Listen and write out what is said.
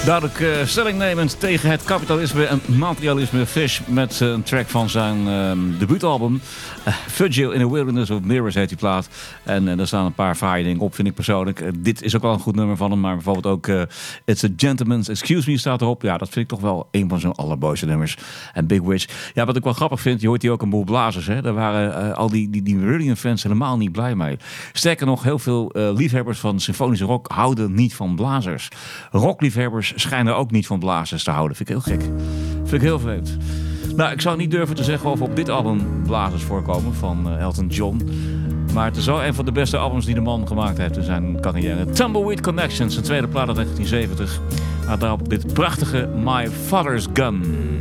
Duidelijk stelling nemend tegen het kapitalisme en materialisme. Fish met een track van zijn debuutalbum. Virgil in a Wilderness of Mirrors heet die plaat. En daar staan een paar fraaie dingen op, vind ik persoonlijk. Dit is ook wel een goed nummer van hem. Maar bijvoorbeeld ook It's a Gentleman's Excuse Me staat erop. Ja, dat vind ik toch wel een van zijn allermooiste nummers. En Big Witch. Ja, wat ik wel grappig vind, je hoort hier ook een boel blazers. Hè? Daar waren al die Meridian fans helemaal niet blij mee. Sterker nog, heel veel liefhebbers van symfonische rock houden niet van blazers. Rockliefhebbers schijnen ook niet van blazers te houden. Vind ik heel gek. Vind ik heel vreemd. Nou, ik zou niet durven te zeggen of op dit album blazers voorkomen van Elton John. Maar het is wel een van de beste albums die de man gemaakt heeft in zijn carrière. Tumbleweed Connections, zijn tweede plaat uit 1970. Maar daarop dit prachtige My Father's Gun.